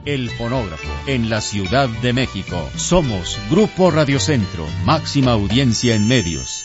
El Fonógrafo, en la Ciudad de México. Somos Grupo Radio Centro, máxima audiencia en medios.